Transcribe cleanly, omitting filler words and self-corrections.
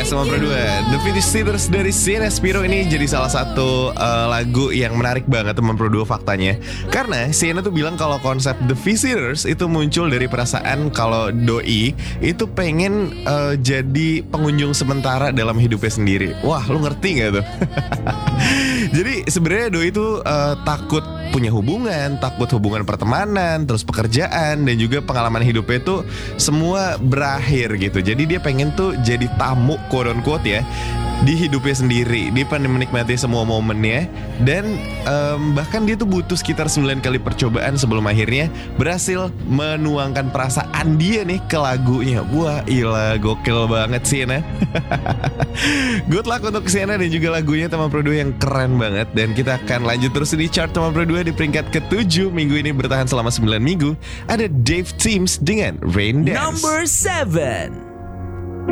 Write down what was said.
sama berdua. The Visitors dari Sienna Spiro ini jadi salah satu lagu yang menarik banget teman berdua faktanya. Karena Sienna tuh bilang kalau konsep The Visitors itu muncul dari perasaan kalau doi itu pengen jadi pengunjung sementara dalam hidupnya sendiri. Wah, lu ngerti gak tuh? Jadi sebenarnya doi itu takut punya hubungan, takut hubungan pertemanan, terus pekerjaan, dan juga pengalaman hidupnya itu semua berakhir gitu. Jadi dia pengen tuh jadi tamu, quote on quote ya, di hidupnya sendiri. Dia pengen menikmati semua momennya. Dan bahkan dia tuh butuh sekitar 9 kali percobaan sebelum akhirnya berhasil menuangkan perasaan dia nih ke lagunya. Wah gila, gokil banget Sienna. Good luck untuk Sienna dan juga lagunya teman Pro 2 yang keren banget. Dan kita akan lanjut terus di chart teman Pro 2 di peringkat ke-7. Minggu ini bertahan selama 9 minggu. Ada Dave Teams dengan Rain Dance. Number 7.